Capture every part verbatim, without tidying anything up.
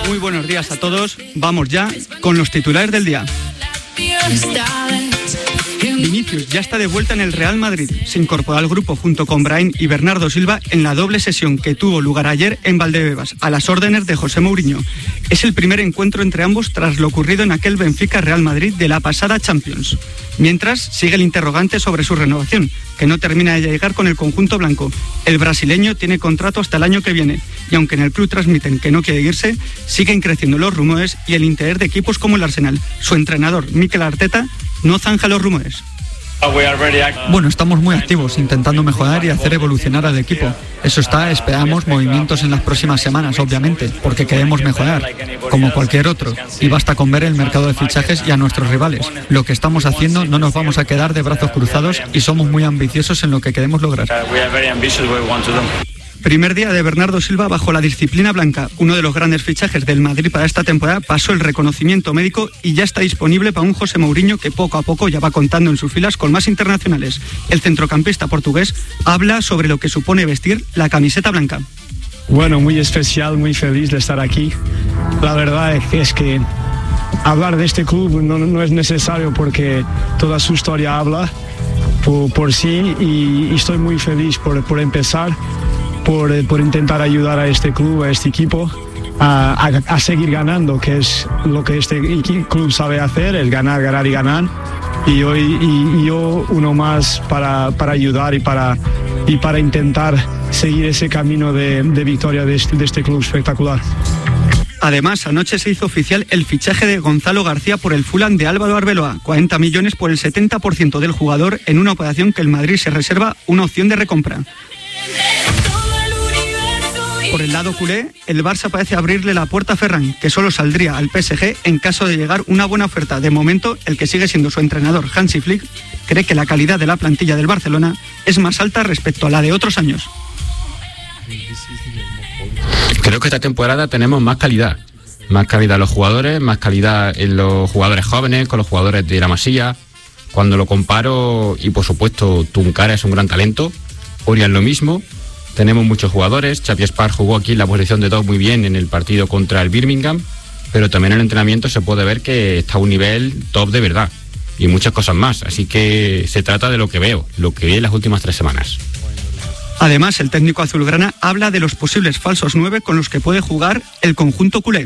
Muy buenos días a todos. Vamos ya con los titulares del día. Vinicius ya está de vuelta en el Real Madrid. Se incorporó al grupo junto con Brahim y Bernardo Silva en la doble sesión que tuvo lugar ayer en Valdebebas, a las órdenes de José Mourinho. Es el primer encuentro entre ambos tras lo ocurrido en aquel Benfica-Real Madrid de la pasada Champions. Mientras, sigue el interrogante sobre su renovación, que no termina de llegar con el conjunto blanco. El brasileño tiene contrato hasta el año que viene, y aunque en el club transmiten que no quiere irse, siguen creciendo los rumores y el interés de equipos como el Arsenal. Su entrenador, Mikel Arteta, no zanja los rumores. Bueno, estamos muy activos, intentando mejorar y hacer evolucionar al equipo. Eso está, esperamos movimientos en las próximas semanas, obviamente, porque queremos mejorar, como cualquier otro. Y basta con ver el mercado de fichajes y a nuestros rivales. Lo que estamos haciendo, no nos vamos a quedar de brazos cruzados y somos muy ambiciosos en lo que queremos lograr. Primer día de Bernardo Silva bajo la disciplina blanca. Uno de los grandes fichajes del Madrid para esta temporada pasó el reconocimiento médico y ya está disponible para un José Mourinho que poco a poco ya va contando en sus filas con más internacionales. El centrocampista portugués habla sobre lo que supone vestir la camiseta blanca. Bueno, muy especial, muy feliz de estar aquí. La verdad es que, es que hablar de este club no, no es necesario porque toda su historia habla por, por sí y, y estoy muy feliz por, por empezar. Por, por intentar ayudar a este club, a este equipo, a, a, a seguir ganando, que es lo que este club sabe hacer, es ganar, ganar y ganar. Y, hoy, y, y yo uno más para, para ayudar y para, y para intentar seguir ese camino de, de victoria de este, de este club espectacular. Además, anoche se hizo oficial el fichaje de Gonzalo García por el Fulham de Álvaro Arbeloa, cuarenta millones por el setenta por ciento del jugador en una operación que el Madrid se reserva una opción de recompra. Por el lado culé, el Barça parece abrirle la puerta a Ferran, que solo saldría al P S G en caso de llegar una buena oferta. De momento, el que sigue siendo su entrenador, Hansi Flick, cree que la calidad de la plantilla del Barcelona es más alta respecto a la de otros años. Creo que esta temporada tenemos más calidad. Más calidad en los jugadores, más calidad en los jugadores jóvenes, con los jugadores de la Masía. Cuando lo comparo, y por supuesto, Tunkara es un gran talento, Orián lo mismo. Tenemos muchos jugadores. Xavi Espar jugó aquí en la posición de dos muy bien en el partido contra el Birmingham, pero también en el entrenamiento se puede ver que está a un nivel top de verdad y muchas cosas más. Así que se trata de lo que veo, lo que vi en las últimas tres semanas. Además, el técnico azulgrana habla de los posibles falsos nueve con los que puede jugar el conjunto culé.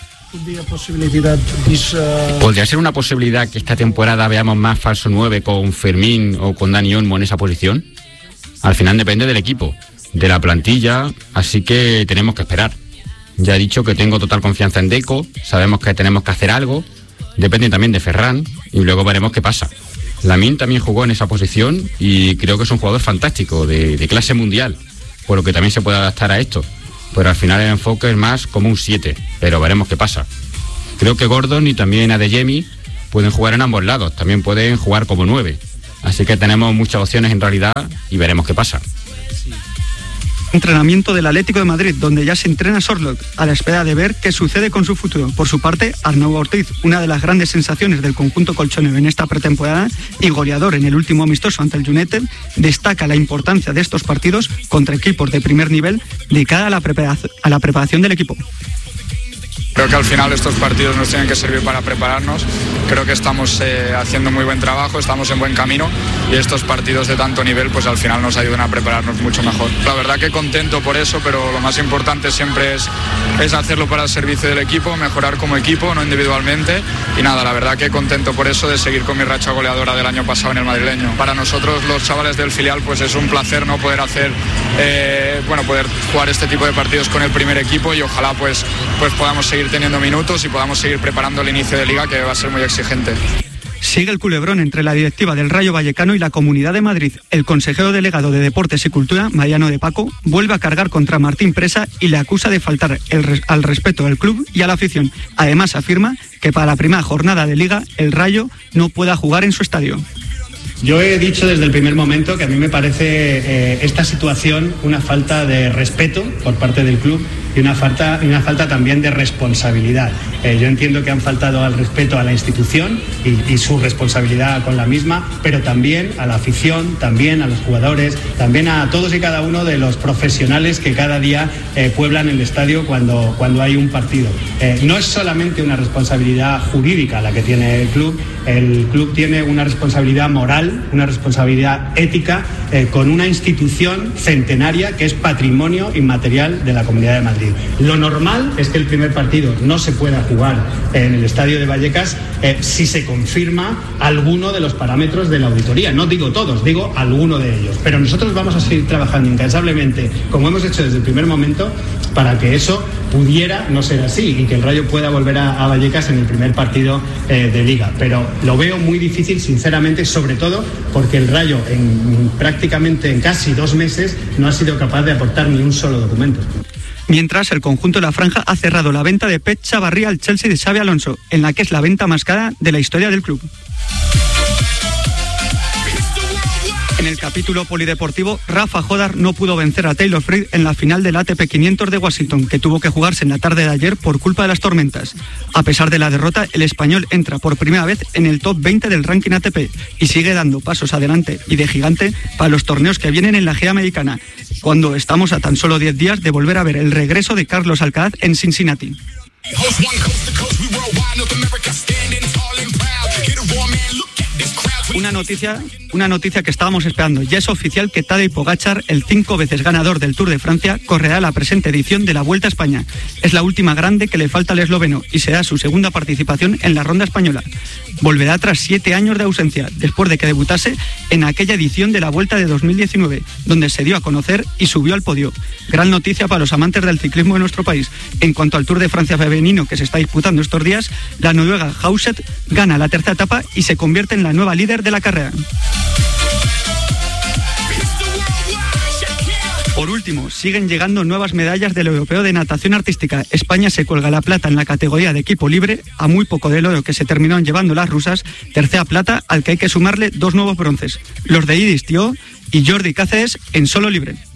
¿Podría ser una posibilidad que esta temporada veamos más falso nueve con Fermín o con Dani Olmo en esa posición? Al final depende del equipo, de la plantilla, así que tenemos que esperar. Ya he dicho que tengo total confianza en Deco, sabemos que tenemos que hacer algo, depende también de Ferran y luego veremos qué pasa. Lamine también jugó en esa posición y creo que es un jugador fantástico, de, de clase mundial, por lo que también se puede adaptar a esto, pero al final el enfoque es más como un siete, pero veremos qué pasa. Creo que Gordon y también Adeyemi pueden jugar en ambos lados, también pueden jugar como nueve, así que tenemos muchas opciones en realidad y veremos qué pasa. Entrenamiento del Atlético de Madrid, donde ya se entrena Sorloth, a la espera de ver qué sucede con su futuro. Por su parte, Arnau Ortiz, una de las grandes sensaciones del conjunto colchonero en esta pretemporada y goleador en el último amistoso ante el United, destaca la importancia de estos partidos contra equipos de primer nivel de cara a la preparación, a la preparación del equipo. Creo que al final estos partidos nos tienen que servir para prepararnos. Creo que estamos eh, haciendo muy buen trabajo, estamos en buen camino y estos partidos de tanto nivel pues al final nos ayudan a prepararnos mucho mejor. La verdad que contento por eso, pero lo más importante siempre es, es hacerlo para el servicio del equipo, mejorar como equipo, no individualmente. Y nada, la verdad que contento por eso de seguir con mi racha goleadora del año pasado en el madrileño. Para nosotros los chavales del filial pues es un placer no poder hacer, eh, bueno, poder jugar este tipo de partidos con el primer equipo y ojalá pues, pues podamos seguir teniendo minutos y podamos seguir preparando el inicio de liga, que va a ser muy exigente. Sigue el culebrón entre la directiva del Rayo Vallecano y la Comunidad de Madrid. El consejero delegado de Deportes y Cultura, Mariano de Paco, vuelve a cargar contra Martín Presa y le acusa de faltar el, al respeto del club y a la afición. Además afirma que para la primera jornada de liga el Rayo no pueda jugar en su estadio. Yo he dicho desde el primer momento que a mí me parece eh, esta situación una falta de respeto por parte del club y una falta, y una falta también de responsabilidad. Eh, yo entiendo que han faltado al respeto a la institución y, y su responsabilidad con la misma, pero también a la afición, también a los jugadores, también a todos y cada uno de los profesionales que cada día eh, pueblan el estadio cuando, cuando hay un partido. Eh, no es solamente una responsabilidad jurídica la que tiene el club, el club tiene una responsabilidad moral, una responsabilidad ética eh, con una institución centenaria que es patrimonio inmaterial de la Comunidad de Madrid. Lo normal es que el primer partido no se pueda jugar en el estadio de Vallecas eh, si se confirma alguno de los parámetros de la auditoría. No digo todos, digo alguno de ellos. Pero nosotros vamos a seguir trabajando incansablemente, como hemos hecho desde el primer momento, para que eso pudiera no ser así y que el Rayo pueda volver a, a Vallecas en el primer partido eh, de Liga. Pero lo veo muy difícil, sinceramente, sobre todo porque el Rayo en prácticamente en casi dos meses no ha sido capaz de aportar ni un solo documento. Mientras, el conjunto de la Franja ha cerrado la venta de Pep Chavarría al Chelsea de Xabi Alonso, en la que es la venta más cara de la historia del club. En el capítulo polideportivo, Rafa Jodar no pudo vencer a Taylor Fritz en la final del A T P quinientos de Washington, que tuvo que jugarse en la tarde de ayer por culpa de las tormentas. A pesar de la derrota, el español entra por primera vez en el top veinte del ranking A T P y sigue dando pasos adelante y de gigante para los torneos que vienen en la gira americana, cuando estamos a tan solo diez días de volver a ver el regreso de Carlos Alcaraz en Cincinnati. Una noticia, una noticia que estábamos esperando. Ya es oficial que Tadej Pogačar, el cinco veces ganador del Tour de Francia, correrá la presente edición de la Vuelta a España. Es la última grande que le falta al esloveno y será su segunda participación en la ronda española. Volverá tras siete años de ausencia, después de que debutase en aquella edición de la Vuelta de dos mil diecinueve, donde se dio a conocer y subió al podio. Gran noticia para los amantes del ciclismo de nuestro país. En cuanto al Tour de Francia femenino que se está disputando estos días, la noruega Hauset gana la tercera etapa y se convierte en la nueva líder de la carrera. Por último, siguen llegando nuevas medallas del Europeo de Natación Artística. España se cuelga la plata en la categoría de equipo libre, a muy poco del oro que se terminaron llevando las rusas, tercera plata al que hay que sumarle dos nuevos bronces, los de Idis Tió y Jordi Cáceres en solo libre.